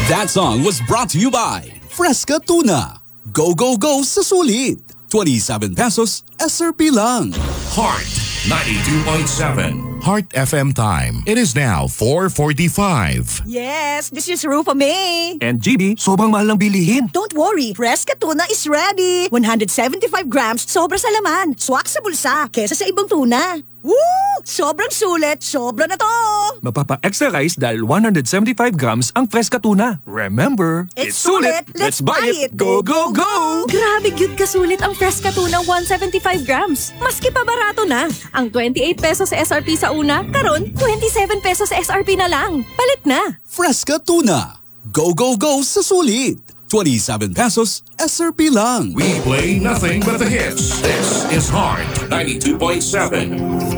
That song was brought to you by Fresca Tuna. Go, go, go sa sulit. 27 pesos SRP lang. Heart 92.7. Heart FM time. It is now 4:45. Yes, this is Rufa May. And GB, sobrang mahal ng bilihin. Don't worry, Fresca Tuna is ready. 175 grams, sobra sa laman. Swak sa bulsa, kesa sa ibang tuna. Woo! Sobrang sulit, sobra na to! Mapapa-extra rice dahil 175 grams ang Fresca Tuna. Remember, It's sulit, let's buy it. Go, go, go! Grabe cute kasulit ang Fresca Tuna 175 grams. Maski pa barato na. Ang 28 pesos sa SRP sa una, karon 27 pesos sa SRP na lang. Palit na! Fresca Tuna. Go, go, go sa sulit. 27 pesos SRP lang. We play nothing but the hits. This is Heart 92.7.